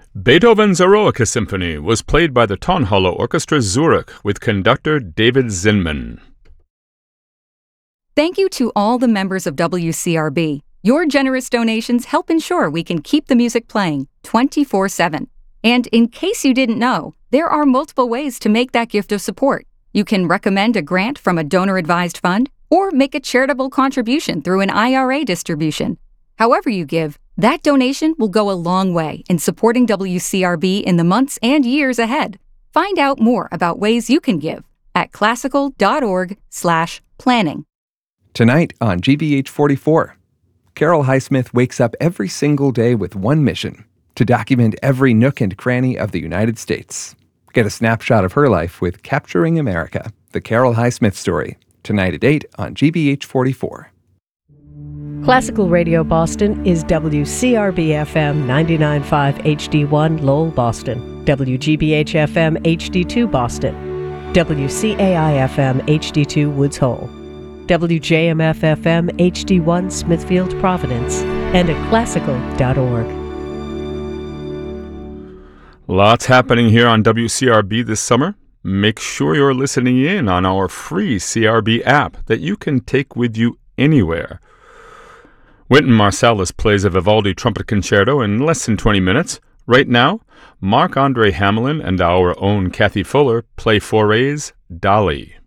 Beethoven's Eroica Symphony was played by the Tonhalle Orchestra Zurich with conductor David Zinman. Thank you to all the members of WCRB. Your generous donations help ensure we can keep the music playing 24/7. And in case you didn't know, there are multiple ways to make that gift of support. You can recommend a grant from a donor-advised fund or make a charitable contribution through an IRA distribution. However you give, that donation will go a long way in supporting WCRB in the months and years ahead. Find out more about ways you can give at classical.org/planning. Tonight on GBH 44, Carol Highsmith wakes up every single day with one mission: to document every nook and cranny of the United States. Get a snapshot of her life with Capturing America, the Carol Highsmith story, tonight at 8 on GBH 44. Classical Radio Boston is WCRB-FM 99.5 HD1 Lowell, Boston, WGBH-FM HD2 Boston, WCAI-FM HD2 Woods Hole, WJMF-FM HD1 Smithfield, Providence, and at classical.org. Lots happening here on WCRB this summer. Make sure you're listening in on our free CRB app that you can take with you anywhere. Wynton Marsalis plays a Vivaldi trumpet concerto in less than 20 minutes. Right now, Marc-Andre Hamelin and our own Kathy Fuller play Fauré's Dolly.